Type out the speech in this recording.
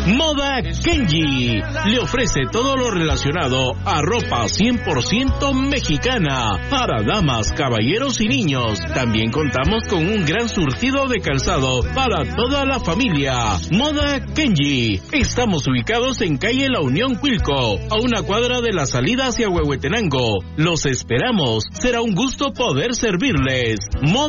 Moda Kenji le ofrece todo lo relacionado a ropa 100% mexicana para damas, caballeros y niños. También contamos con un gran surtido de calzado para toda la familia. Moda Kenji. Estamos ubicados en calle La Unión, Cuilco, a una cuadra de la salida hacia Huehuetenango. Los esperamos. Será un gusto poder servirles.